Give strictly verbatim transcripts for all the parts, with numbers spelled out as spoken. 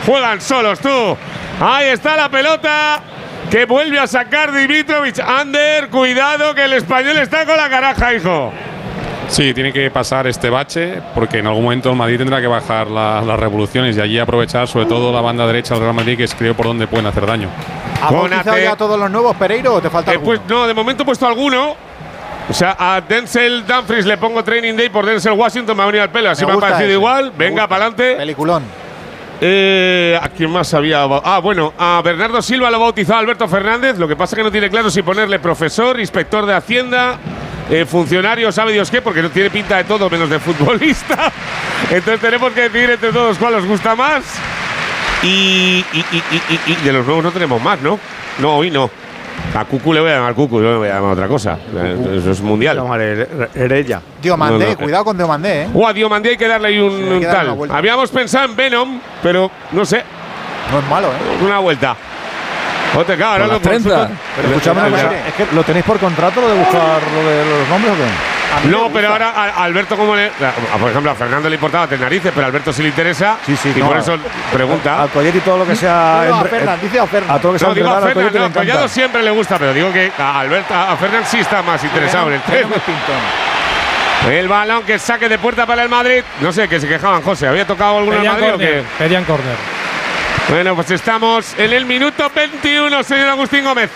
Juegan solos, tú. Ahí está la pelota que vuelve a sacar Dimitrovic. Ander, cuidado que el español está con la caraja, hijo. Sí, tiene que pasar este bache porque en algún momento el Madrid tendrá que bajar la, las revoluciones y allí aprovechar sobre todo la banda derecha del Real Madrid, que es creo por donde pueden hacer daño. ¿Has bautizado ya todos los nuevos, Pereiro, o te falta eh, alguno? Pues no, de momento he puesto alguno. O sea, a Denzel Dumfries le pongo Training Day por Denzel Washington, me ha venido al pelo, así me, me ha parecido ese. igual. Me Venga, para adelante. Peliculón. Eh, ¿A quién más había? Ah, bueno, a Bernardo Silva lo ha bautizado Alberto Fernández. Lo que pasa es que no tiene claro si ponerle profesor, inspector de Hacienda, eh, funcionario, sabe Dios qué, porque no tiene pinta de todo menos de futbolista. Entonces tenemos que decidir entre todos cuál os gusta más. Y, y, y, y, y de los nuevos no tenemos más, ¿no? No, hoy no. A Cucu le voy a llamar Cucu, yo le voy a llamar otra cosa. Eso es mundial. Erella. Diomandé, no, no. Cuidado con Diomandé, ¿eh? Uh, a Diomandé hay que darle ahí un, sí, un tal. Habíamos pensado en Venom, pero no sé. No es malo, ¿eh? Una vuelta. Otra, claro, ahora lo treinta. Pero escúchame, es que ¿lo tenéis por contrato lo de buscar lo de los nombres o qué? No, pero ahora a Alberto, como le. Por ejemplo, a Fernando le importaba tener narices, pero a Alberto sí le interesa. Sí, sí, y no, por eso pregunta. Al Collet y todo lo que sea. No, a Fernan, dice a Fernan. A todo lo que sea. No, digo a Fernan, no, a Collado siempre le gusta, pero digo que a Alberto, a Fernan sí está más interesado en el tren. El balón que saque de puerta para el Madrid. No sé, que se quejaban, José. ¿Había tocado alguno en Madrid o qué? Pedían córner. Bueno, pues estamos en el minuto veintiuno, señor Agustín Gómez.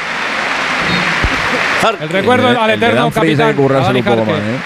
El recuerdo el, al eterno capitán. Un poco más, ¿eh?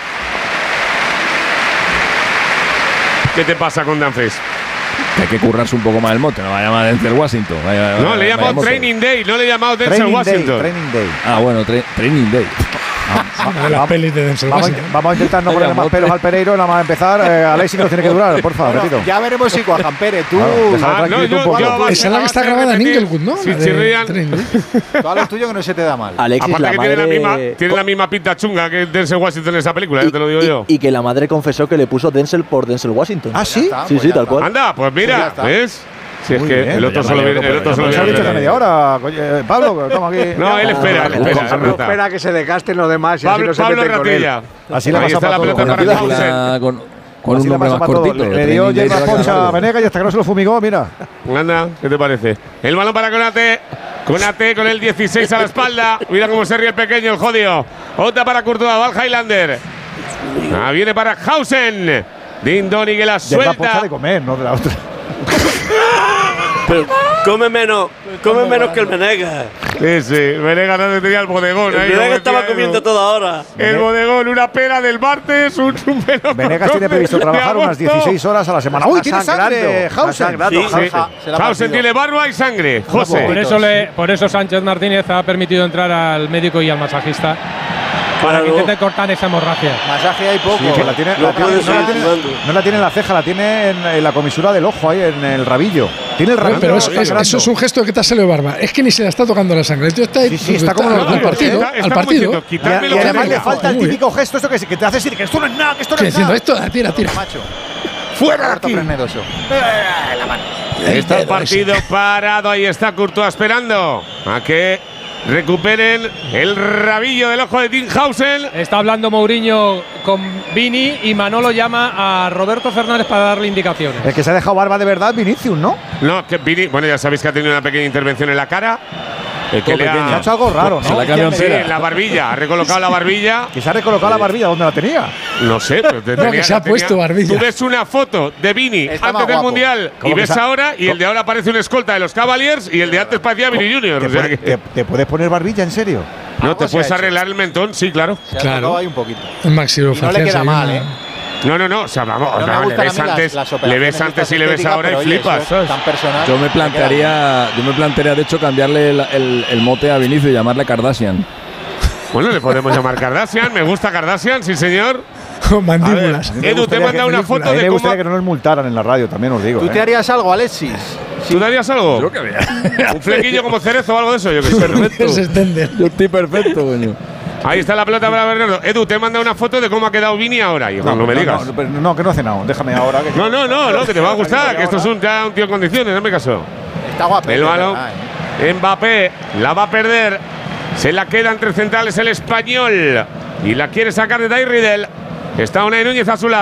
¿Qué te pasa con Dumfries? Que hay que currarse un poco más el mote, no va a llamar Denzel Washington. Vaya, no, vaya, le he llamado Training Day, no le he llamado Denzel training Washington. Day, training Day. Ah, bueno, tra Training Day. Ah, de las pelis de Denzel vamos, Washington. Vamos a intentar no ponerle más pelos al Pereiro, nada más empezar. Eh, Alexis nos tiene que durar, por favor, bueno, ya veremos si cuajan, Pere. Tú. Claro, ah, no, yo, un poco. Yo, esa es la que está grabada en Inglewood, ¿no? Si chirrían. Todo lo tuyo que no se te da mal. Alexis, aparte la que madre… tiene, la misma, tiene la misma pinta chunga que Denzel Washington en esa película, y, ya te lo digo y, yo. Y que la madre confesó que le puso Denzel por Denzel Washington. ¿Ah, sí? Está, sí, pues sí, tal cual. Anda, pues mira, pues ¿ves? Si es muy que bien, el otro solo viene. El otro solo viene. viene. media hora, eh, Pablo, estamos aquí. No, él espera, él espera. Pablo espera que se desgasten los demás y Pablo, así no Pablo se meten con él. Así la pasa la pelota para Hausen. Con, con un nombre más cortito. Le dio Yerba Poncha a Venegas y hasta que no se lo fumigó, mira. Anda, ¿qué te parece? El balón para Konate. Konate con el dieciséis a la espalda. Mira cómo se ríe el pequeño, el jodido. Otra para Courtois, va el Highlander. Ah, viene para Hausen. Dindoni que la suelta. Yerba Poncha de comer, no de la otra. Pero come menos, come menos que el Venegas. Sí, sí, Venegas no tenía el bodegón. El ahí, Venegas estaba comiendo toda hora. El bodegón, una pera del martes, un, un pelo. Venegas tiene previsto trabajar unas dieciséis horas a la semana. ¡Uy, tiene sangre! Hausen. Sí, sí. Hausen tiene barba y sangre. José. Por eso, le, por eso Sánchez Martínez ha permitido entrar al médico y al masajista. Para que intente cortar esa hemorragia. Masaje hay poco. Sí, la tiene, no, la tiene, no, la tiene, no la tiene en la ceja, la tiene en, en la comisura del ojo, ahí en el rabillo. Tiene el rabillo. Pero eso, es, eso es un gesto de que te ha salido barba. Es que ni se le está tocando la sangre. Tú está, sí, sí, está, está como al, al partido. Está, está al partido. Y, y además le falta el típico gesto esto que, que te hace decir que esto no es nada, que esto no es nada. Esto, tira, tira. Fuera de aquí. Está el partido parado. Ahí está Courtois esperando a que recuperen el rabillo del ojo de Tim Hausen. Está hablando Mourinho con Vini y Manolo llama a Roberto Fernández para darle indicaciones. El que se ha dejado barba de verdad, Vinicius, ¿no? No, que Vini, bueno, ya sabéis que ha tenido una pequeña intervención en la cara. El que le ha, ha hecho algo raro, ¿no? Se la cambió sí, en la barbilla, ha recolocado la barbilla. ¿Que se ha recolocado la barbilla? ¿Dónde la tenía? No sé, pero te no, tenía, que se ha tenía, puesto barbilla. Tú ves una foto de Vini Está antes del Mundial y ves ahora, y el de ahora parece un escolta de los Cavaliers y el de antes parecía Vini Junior. ¿Te, o sea puede, que te, ¿Te puedes poner barbilla, en serio? No, te puedes arreglar el mentón, sí, claro. Se ha claro. ahí un poquito. El maxilofacial. No le queda mal, ¿eh? No, no, no, o sea, vamos, no no, le ves antes, las, las le ves antes y le ves ahora y flipas. Tan personal, yo me plantearía, yo me plantearía de hecho cambiarle el, el, el mote a Vinicius y llamarle Kardashian. Bueno, le podemos llamar Kardashian, me gusta Kardashian, sí señor. Con mandíbulas. Ver, Edu, te manda una foto de me gustaría cómo… que no nos multaran en la radio, también os digo. ¿Tú ¿eh? te harías algo, Alexis? ¿Tú te harías algo? Yo que había. Un flequillo como cerezo o algo de eso, yo que sé. Perfecto. Yo estoy perfecto, coño. Ahí está la pelota para Bernardo. Edu, te manda una foto de cómo ha quedado Vini ahora. Hijo, no, no me no, digas. No, no, no, que no hace nada. Déjame ahora. Que no, no, no, no, que te va a gustar. Que esto es un, ya un tío en condiciones, no me caso. Está guapo. El balón. ¿eh? Mbappé la va a perder. Se la queda entre centrales el español. Y la quiere sacar de Dai Riddle. Está Unai Núñez a su lado.